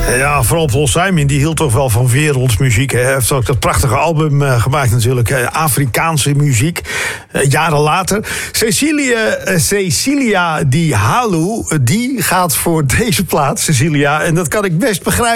Ja, vooral Paul Simon, die hield toch wel van wereldmuziek. Hij heeft ook dat prachtige album gemaakt natuurlijk. Afrikaanse muziek. Jaren later. Cecilia Di Hallo, die gaat voor deze plaat, Cecilia. En dat kan ik best begrijpen.